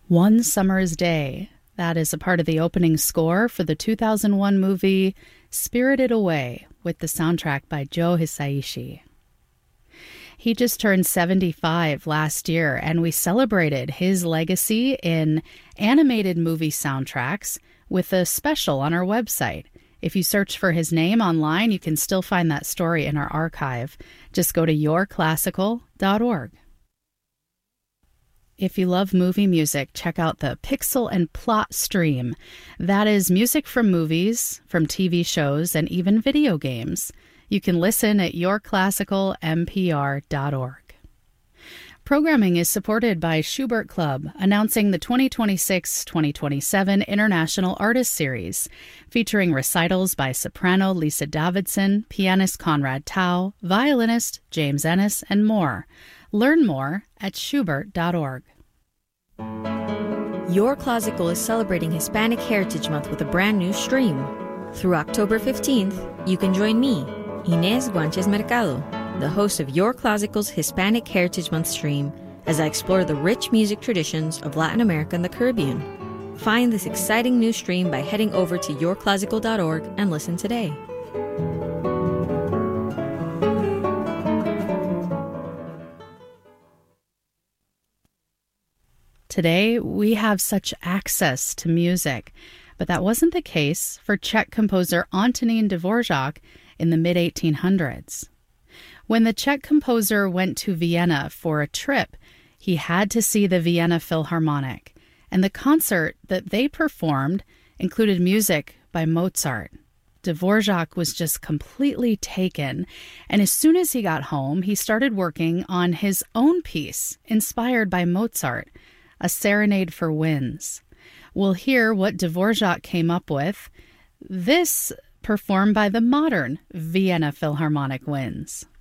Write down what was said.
One Summer's Day. That is a part of the opening score for the 2001 movie Spirited Away, with the soundtrack by Joe Hisaishi. He just turned 75 last year, and we celebrated his legacy in animated movie soundtracks with a special on our website. If you search for his name online, you can still find that story in our archive. Just go to yourclassical.org. If you love movie music, check out the Pixel and Plot stream. That is music from movies, from TV shows, and even video games. You can listen at yourclassicalmpr.org. Programming is supported by Schubert Club, announcing the 2026-2027 International Artist Series, featuring recitals by soprano Lisa Davidson, pianist Conrad Tao, violinist James Ennis, and more. Learn more at schubert.org. Your Classical is celebrating Hispanic Heritage Month with a brand new stream. Through October 15th, you can join me, Inés Guanches Mercado, the host of Your Classical's Hispanic Heritage Month stream, as I explore the rich music traditions of Latin America and the Caribbean. Find this exciting new stream by heading over to yourclassical.org and listen today. Today, we have such access to music, but that wasn't the case for Czech composer Antonín Dvořák in the mid-1800s. When the Czech composer went to Vienna for a trip, he had to see the Vienna Philharmonic, and the concert that they performed included music by Mozart. Dvořák was just completely taken, and as soon as he got home, he started working on his own piece inspired by Mozart, A Serenade for Winds. We'll hear what Dvořák came up with, this performed by the modern Vienna Philharmonic Winds.